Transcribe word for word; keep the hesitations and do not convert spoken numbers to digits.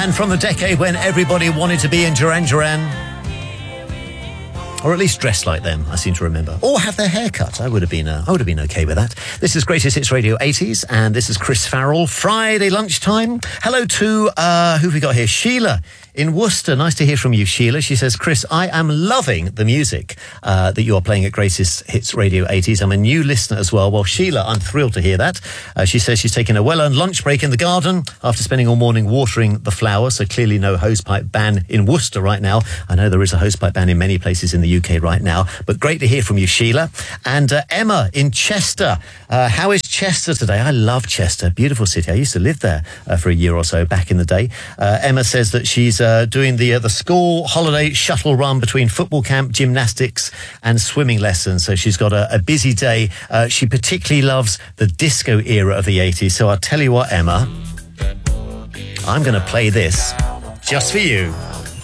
And from the decade when everybody wanted to be in Duran Duran, or at least dressed like them, I seem to remember. Or have their hair cut. I would have been, uh, I would have been okay with that. This is Greatest Hits Radio eighties, and this is Chris Farrell. Friday lunchtime. Hello to, uh, who have we got here? Sheila in Worcester. Nice to hear from you, Sheila. She says, Chris, I am loving the music uh, that you are playing at Greatest Hits Radio eighties. I'm a new listener as well. Well, Sheila, I'm thrilled to hear that. Uh, she says she's taking a well-earned lunch break in the garden after spending all morning watering the flowers, so clearly no hosepipe ban in Worcester right now. I know there is a hosepipe ban in many places in the U K right now, but great to hear from you, Sheila. And uh, Emma in Chester. Uh, how is Chester today? I love Chester. Beautiful city. I used to live there uh, for a year or so back in the day. Uh, Emma says that she's uh, doing the uh, the school holiday shuttle run between football camp, gymnastics and swimming lessons. So she's got a, a busy day. Uh, she particularly loves the disco era of the eighties. So I'll tell you what, Emma, I'm going to play this just for you.